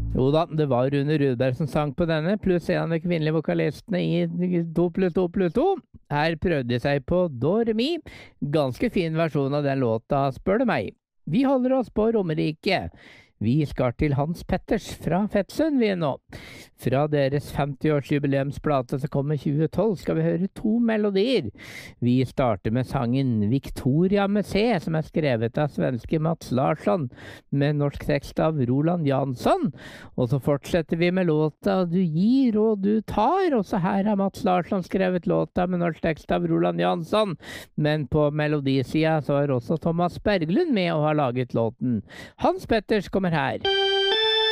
Jo da, det var Rune Rudberg som sang på denne, pluss en av de kvinnelige vokalistene i 2+2+2. Her prøvde de seg på Do Re Mi. Ganske fin versjon av den låta, spør du meg. Vi holder oss på Romerike. Vi skal til Hans Petters fra Fettsund vi nå. Fra deres 50-årsjubileumsplate som kom i 2012 skal vi høre 2 melodier. Vi starter med sangen Victoria med C, som er skrevet av svenske Mats Larsson, med norsk tekst av Roland Jansson. Og så fortsetter vi med låta Du gir og du tar. Også her har Mats Larsson skrevet låta med norsk tekst av Roland Jansson, men på melodisida så har også Thomas Berglund med og har laget låten. Hans Petters kommer her.